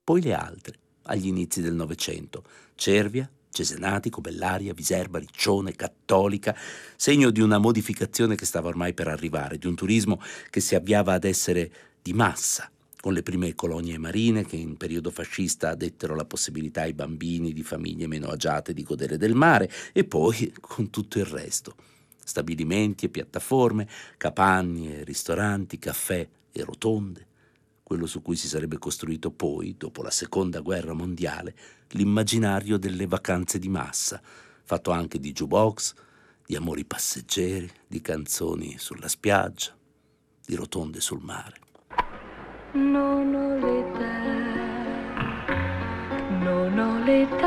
Poi le altre, agli inizi del Novecento: Cervia, Cesenatico, Bellaria, Viserba, Riccione, Cattolica, segno di una modificazione che stava ormai per arrivare, di un turismo che si avviava ad essere di massa, con le prime colonie marine che in periodo fascista dettero la possibilità ai bambini di famiglie meno agiate di godere del mare, e poi con tutto il resto: stabilimenti e piattaforme, capanne e ristoranti, caffè e rotonde, quello su cui si sarebbe costruito poi, dopo la Seconda Guerra Mondiale, l'immaginario delle vacanze di massa, fatto anche di jukebox, di amori passeggeri, di canzoni sulla spiaggia, di rotonde sul mare. Non ho l'età, non ho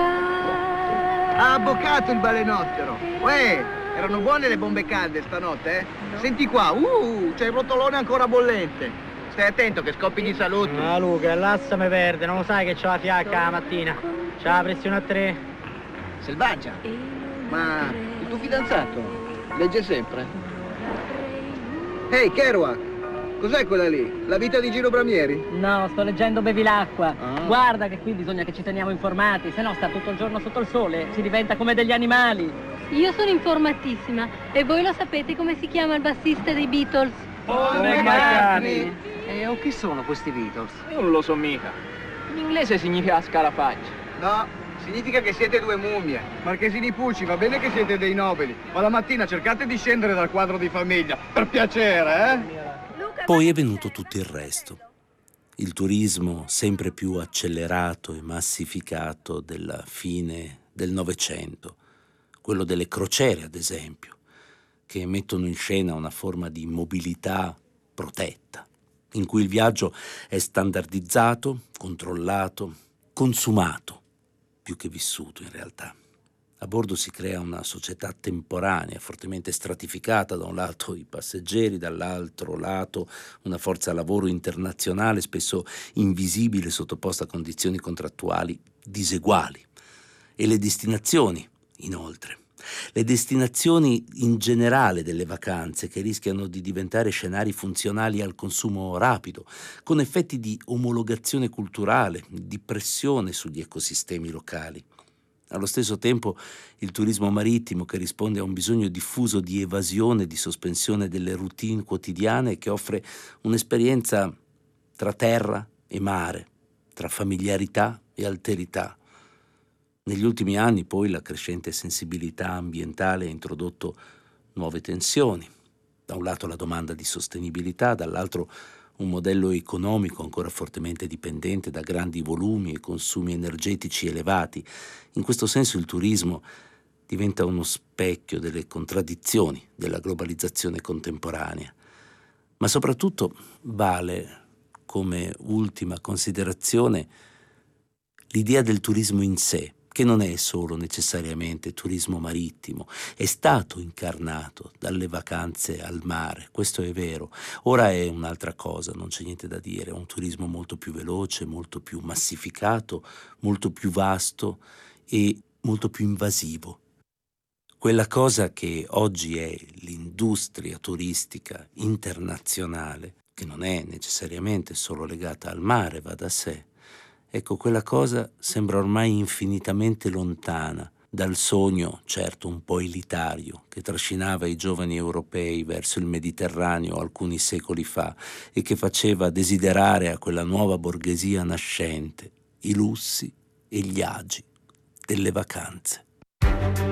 l'età. Ha abboccato il balenottero. Uè, erano buone le bombe calde stanotte, eh? No. Senti qua, c'è il rotolone ancora bollente. Stai attento che scoppi di saluti. Ah Luca, l'assa mi perde, non lo sai che c'ho la fiacca la mattina. C'ha la pressione a 3. Selvaggia. Ma il tuo fidanzato legge sempre? Ehi, Kerouac, cos'è quella lì? La vita di Gino Bramieri? No, sto leggendo Bevilacqua. Ah. Guarda che qui bisogna che ci teniamo informati, se no sta tutto il giorno sotto il sole, si diventa come degli animali. Io sono informatissima e voi lo sapete come si chiama il bassista dei Beatles? Paul McCartney. E chi sono questi Beatles? Io non lo so mica. In inglese significa scarafaggio. No, significa che siete due mummie. Marchesini Pucci, va bene che siete dei nobili, ma la mattina cercate di scendere dal quadro di famiglia, per piacere, eh? Poi è venuto tutto il resto. Il turismo sempre più accelerato e massificato della fine del Novecento, quello delle crociere, ad esempio, che mettono in scena una forma di mobilità protetta, in cui il viaggio è standardizzato, controllato, consumato, più che vissuto in realtà. A bordo si crea una società temporanea, fortemente stratificata, da un lato i passeggeri, dall'altro lato una forza lavoro internazionale, spesso invisibile, sottoposta a condizioni contrattuali diseguali. E le destinazioni, inoltre. Le destinazioni in generale delle vacanze, che rischiano di diventare scenari funzionali al consumo rapido, con effetti di omologazione culturale, di pressione sugli ecosistemi locali. Allo stesso tempo il turismo marittimo, che risponde a un bisogno diffuso di evasione, di sospensione delle routine quotidiane, e che offre un'esperienza tra terra e mare, tra familiarità e alterità. Negli ultimi anni poi la crescente sensibilità ambientale ha introdotto nuove tensioni. Da un lato la domanda di sostenibilità, dall'altro un modello economico ancora fortemente dipendente da grandi volumi e consumi energetici elevati. In questo senso il turismo diventa uno specchio delle contraddizioni della globalizzazione contemporanea. Ma soprattutto vale, come ultima considerazione, l'idea del turismo in sé, che non è solo necessariamente turismo marittimo, è stato incarnato dalle vacanze al mare, questo è vero. Ora è un'altra cosa, non c'è niente da dire, è un turismo molto più veloce, molto più massificato, molto più vasto e molto più invasivo. Quella cosa che oggi è l'industria turistica internazionale, che non è necessariamente solo legata al mare, va da sé. Ecco, quella cosa sembra ormai infinitamente lontana dal sogno, certo un po' elitario, che trascinava i giovani europei verso il Mediterraneo alcuni secoli fa e che faceva desiderare a quella nuova borghesia nascente i lussi e gli agi delle vacanze.